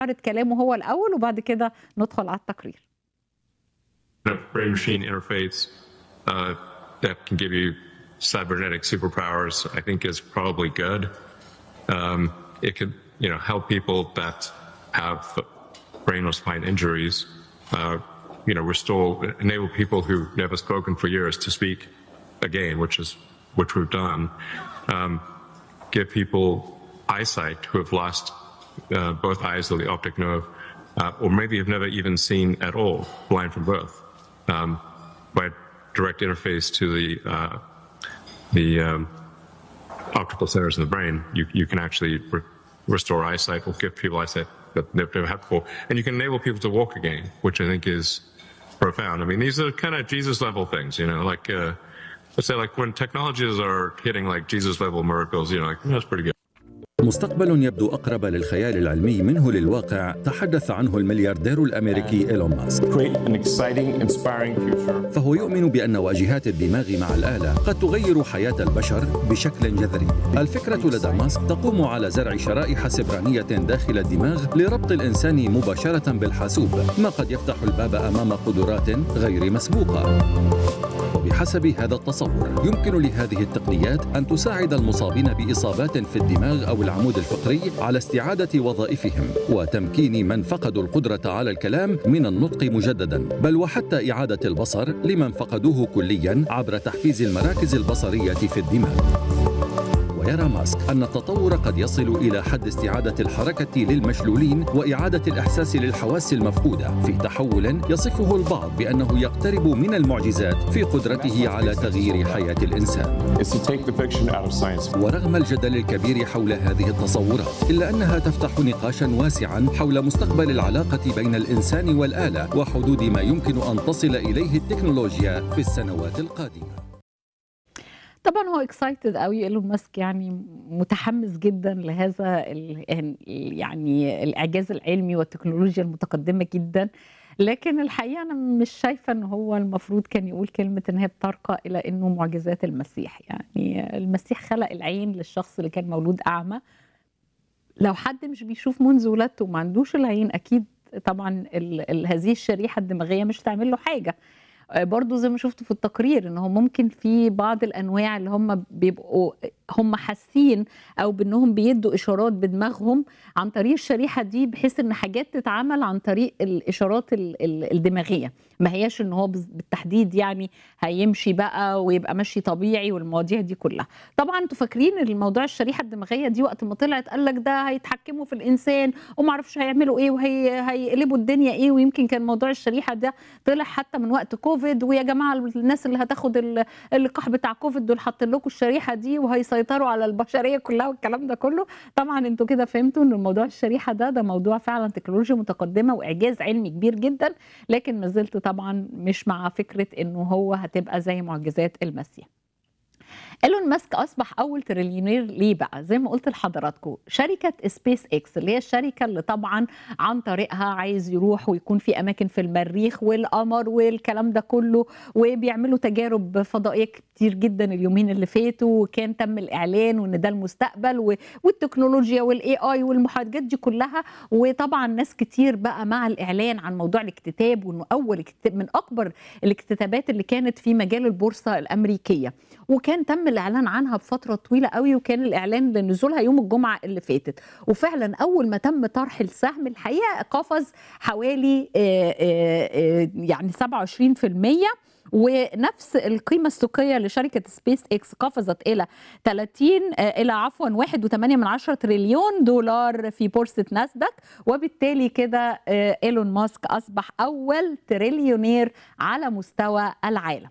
نعرض كلامه هو الأول وبعد كده ندخل على التقرير. Brain machine interface that can give you cybernetic superpowers, I think, is probably good. It could, help people that have brain or spine injuries. Enable people who've never spoken for years to speak again, which we've done. Give people eyesight who have lost both eyes of the optic nerve, or maybe have never even seen at all, blind from birth. By direct interface to the optical centers in the brain, you can actually restore eyesight or give people eyesight that they've never had before. And you can enable people to walk again, which I think is profound. I mean, these are kind of Jesus level things, let's say like when technologies are hitting like Jesus level miracles, that's pretty good. مستقبل يبدو أقرب للخيال العلمي منه للواقع تحدث عنه الملياردير الأمريكي إيلون ماسك. فهو يؤمن بأن واجهات الدماغ مع الآلة قد تغير حياة البشر بشكل جذري. الفكرة لدى ماسك تقوم على زرع شرائح سبرانية داخل الدماغ لربط الإنسان مباشرة بالحاسوب، ما قد يفتح الباب أمام قدرات غير مسبوقة. وبحسب هذا التصور يمكن لهذه التقنيات أن تساعد المصابين بإصابات في الدماغ أو العمود الفقري على استعادة وظائفهم وتمكين من فقدوا القدرة على الكلام من النطق مجددا، بل وحتى إعادة البصر لمن فقدوه كليا عبر تحفيز المراكز البصرية في الدماغ. ويرى ماسك أن التطور قد يصل إلى حد استعادة الحركة للمشلولين وإعادة الإحساس للحواس المفقودة في تحول يصفه البعض بأنه يقترب من المعجزات في قدرته على تغيير حياة الإنسان. ورغم الجدل الكبير حول هذه التصورات إلا أنها تفتح نقاشا واسعا حول مستقبل العلاقة بين الإنسان والآلة وحدود ما يمكن أن تصل إليه التكنولوجيا في السنوات القادمة. طبعا هو اكسايتد قوي ايلون ماسك، يعني متحمس جدا لهذا الاعجاز العلمي والتكنولوجيا المتقدمه جدا، لكن الحقيقه انا مش شايفه ان هو المفروض كان يقول كلمه ان هي بترقى الى انه معجزات المسيح. يعني المسيح خلق العين للشخص اللي كان مولود اعمى. لو حد مش بيشوف منذ ولادته وما عندوش العين، اكيد طبعا هذه الشريحه الدماغيه مش تعمل له حاجه. برضو زي ما شفتوا في التقرير ان هو ممكن في بعض الانواع اللي هم بيبقوا هم حاسين او بانهم بيدوا اشارات بدماغهم عن طريق الشريحه دي، بحيث ان حاجات تتعمل عن طريق الاشارات الدماغيه، ما هياش ان هو بالتحديد يعني هيمشي بقى ويبقى ماشي طبيعي والمواضيع دي كلها. طبعا انتوا فاكرين الموضوع الشريحه الدماغيه دي وقت ما طلعت قال لك ده هيتحكموا في الانسان وما اعرفش هيعملوا ايه وهيقلبوا الدنيا ايه، ويمكن كان موضوع الشريحه ده طلع حتى من وقت كوفيد، ويا جماعه الناس اللي هتاخد اللقاح بتاع كوفيد دول حاطين لكم الشريحه دي وهيسيطروا على البشريه كلها والكلام ده كله. طبعا انتوا كده فهمتوا ان الموضوع الشريحه ده موضوع فعلا تكنولوجيا متقدمه واعجاز علمي كبير جدا، لكن ما زلت طبعا مش مع فكره انه هو هتبقى زي معجزات المسيح. ايلون ماسك اصبح اول تريليونير ليه بقى؟ زي ما قلت لحضراتكم، شركه سبيس اكس اللي هي الشركه اللي طبعا عن طريقها عايز يروح ويكون في اماكن في المريخ والقمر والكلام ده كله، وبيعملوا تجارب فضائيه كتير جدا اليومين اللي فاتوا، وكان تم الاعلان وان ده المستقبل والتكنولوجيا والاي اي والمحاجات دي كلها. وطبعا ناس كتير بقى مع الاعلان عن موضوع الاكتتاب، وانه اول من اكبر الاكتتابات اللي كانت في مجال البورصه الامريكيه، وكان تم الاعلان عنها بفتره طويله قوي، وكان الاعلان لنزولها يوم الجمعه اللي فاتت. وفعلا اول ما تم طرح السهم الحقيقه قفز حوالي يعني 27%، ونفس القيمة السوقية لشركة سبيس اكس قفزت إلى 1.8 تريليون دولار في بورصة ناسداك، وبالتالي كده إيلون ماسك أصبح أول تريليونير على مستوى العالم.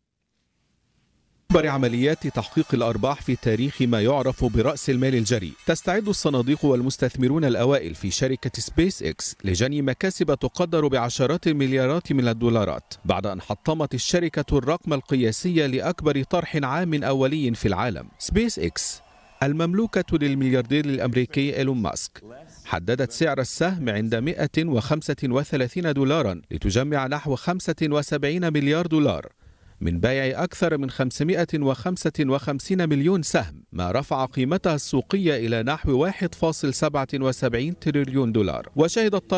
أكبر عمليات تحقيق الأرباح في تاريخ ما يعرف برأس المال الجريء، تستعد الصناديق والمستثمرون الأوائل في شركة سبيس إكس لجني مكاسب تقدر بعشرات المليارات من الدولارات، بعد أن حطمت الشركة الرقم القياسي لأكبر طرح عام أولي في العالم. سبيس إكس المملوكة للملياردير الأمريكي إيلون ماسك حددت سعر السهم عند 135 دولارا لتجمع نحو 75 مليار دولار، من بيع أكثر من 555 مليون سهم، ما رفع قيمتها السوقية إلى نحو 1.77 تريليون دولار. وشهد